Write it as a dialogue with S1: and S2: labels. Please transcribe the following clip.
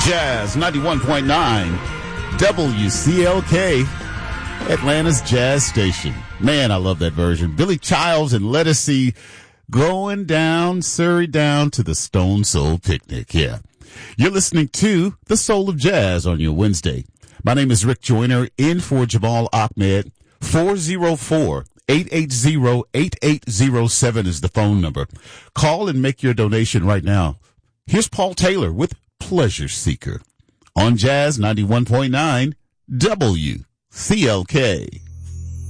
S1: Jazz 91.9 WCLK, Atlanta's Jazz Station. Man, I love that version. Billy Childs and Let Us See going down, Surrey down to the Stone Soul Picnic. Yeah. You're listening to The Soul of Jazz on your Wednesday. My name is Rick Joyner, in for Jamal Ahmed. 404-880-8807 is the phone number. Call and make your donation right now. Here's Paul Taylor with Pleasure Seeker on Jazz 91.9 WCLK.